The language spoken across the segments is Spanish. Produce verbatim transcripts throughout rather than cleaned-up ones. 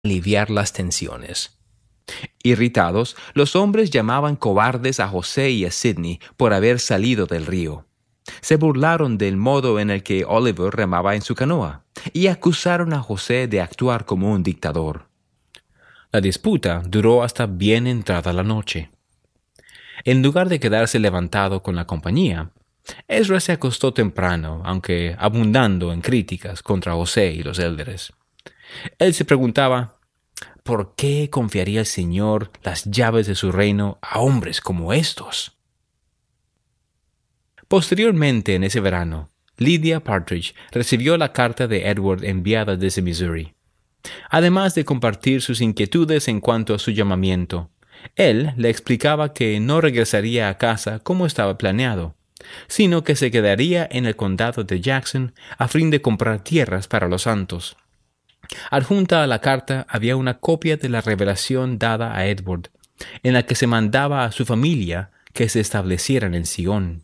aliviar las tensiones. Irritados, los hombres llamaban cobardes a José y a Sidney por haber salido del río. Se burlaron del modo en el que Oliver remaba en su canoa y acusaron a José de actuar como un dictador. La disputa duró hasta bien entrada la noche. En lugar de quedarse levantado con la compañía, Ezra se acostó temprano, aunque abundando en críticas contra José y los élderes. Él se preguntaba, ¿por qué confiaría el Señor las llaves de su reino a hombres como estos? Posteriormente, en ese verano, Lydia Partridge recibió la carta de Edward enviada desde Missouri. Además de compartir sus inquietudes en cuanto a su llamamiento, él le explicaba que no regresaría a casa como estaba planeado, sino que se quedaría en el condado de Jackson a fin de comprar tierras para los santos. Adjunta a la carta había una copia de la revelación dada a Edward, en la que se mandaba a su familia que se establecieran en Sion.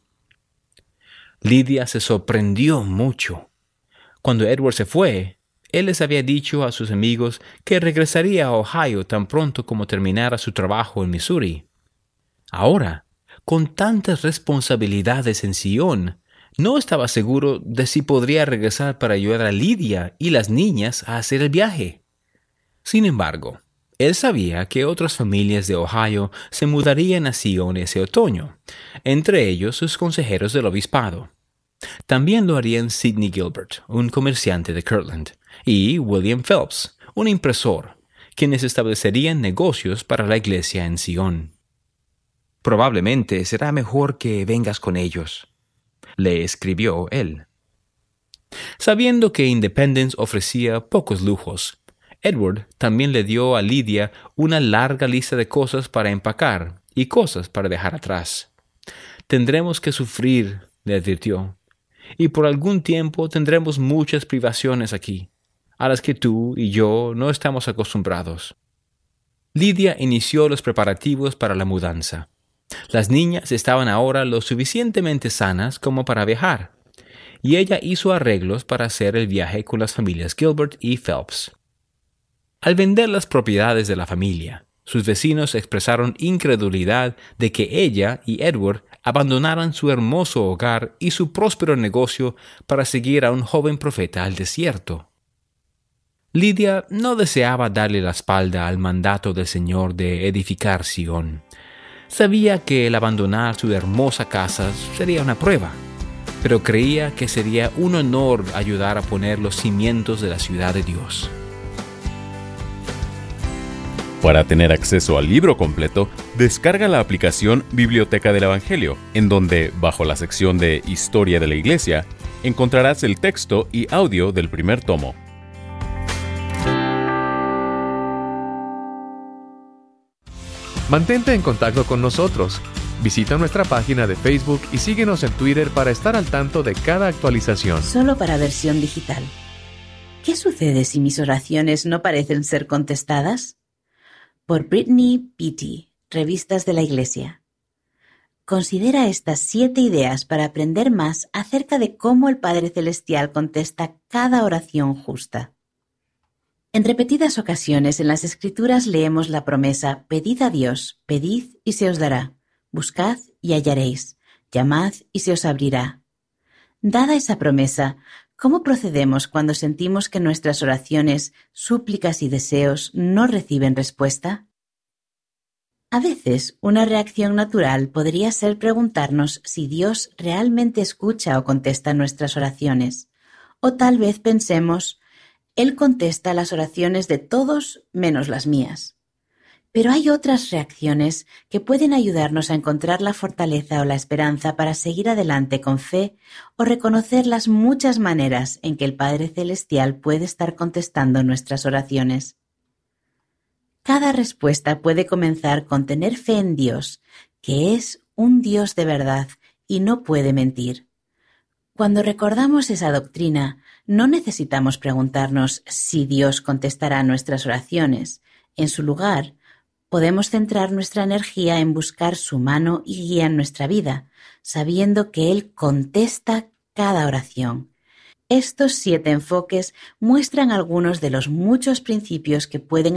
Lydia se sorprendió mucho. Cuando Edward se fue, él les había dicho a sus amigos que regresaría a Ohio tan pronto como terminara su trabajo en Missouri. Ahora, con tantas responsabilidades en Sion, no estaba seguro de si podría regresar para ayudar a Lydia y las niñas a hacer el viaje. Sin embargo, él sabía que otras familias de Ohio se mudarían a Sion ese otoño, entre ellos sus consejeros del obispado. También lo harían Sidney Gilbert, un comerciante de Kirtland, y William Phelps, un impresor, quienes establecerían negocios para la iglesia en Sion. Probablemente será mejor que vengas con ellos, le escribió él. Sabiendo que Independence ofrecía pocos lujos, Edward también le dio a Lydia una larga lista de cosas para empacar y cosas para dejar atrás. Tendremos que sufrir, le advirtió, y por algún tiempo tendremos muchas privaciones aquí, a las que tú y yo no estamos acostumbrados. Lydia inició los preparativos para la mudanza. Las niñas estaban ahora lo suficientemente sanas como para viajar, y ella hizo arreglos para hacer el viaje con las familias Gilbert y Phelps. Al vender las propiedades de la familia, sus vecinos expresaron incredulidad de que ella y Edward abandonaran su hermoso hogar y su próspero negocio para seguir a un joven profeta al desierto. Lydia no deseaba darle la espalda al mandato del Señor de edificar Sion. Sabía que el abandonar su hermosa casa sería una prueba, pero creía que sería un honor ayudar a poner los cimientos de la ciudad de Dios. Para tener acceso al libro completo, descarga la aplicación Biblioteca del Evangelio, en donde, bajo la sección de Historia de la Iglesia, encontrarás el texto y audio del primer tomo. Mantente en contacto con nosotros. Visita nuestra página de Facebook y síguenos en Twitter para estar al tanto de cada actualización. Solo para versión digital. ¿Qué sucede si mis oraciones no parecen ser contestadas? Por Brittany Beattie, Revistas de la Iglesia. Considera estas siete ideas para aprender más acerca de cómo el Padre Celestial contesta cada oración justa. En repetidas ocasiones en las Escrituras leemos la promesa: pedid a Dios, pedid y se os dará, buscad y hallaréis, llamad y se os abrirá. Dada esa promesa, ¿cómo procedemos cuando sentimos que nuestras oraciones, súplicas y deseos no reciben respuesta? A veces, una reacción natural podría ser preguntarnos si Dios realmente escucha o contesta nuestras oraciones, o tal vez pensemos: Él contesta las oraciones de todos menos las mías. Pero hay otras reacciones que pueden ayudarnos a encontrar la fortaleza o la esperanza para seguir adelante con fe o reconocer las muchas maneras en que el Padre Celestial puede estar contestando nuestras oraciones. Cada respuesta puede comenzar con tener fe en Dios, que es un Dios de verdad y no puede mentir. Cuando recordamos esa doctrina, no necesitamos preguntarnos si Dios contestará nuestras oraciones. En su lugar, podemos centrar nuestra energía en buscar su mano y guía en nuestra vida, sabiendo que Él contesta cada oración. Estos siete enfoques muestran algunos de los muchos principios que pueden